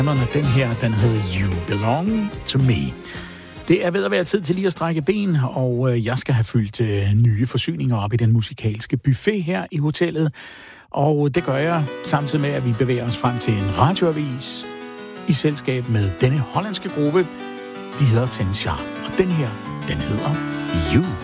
Den her, den hedder You Belong To Me. Det er ved at være tid til lige at strække ben, og jeg skal have fyldt nye forsyninger op i den musikalske buffet her i hotellet. Og det gør jeg samtidig med, at vi bevæger os frem til en radioavis i selskab med denne hollandske gruppe. De hedder Ten Sharp, og den her, den hedder You.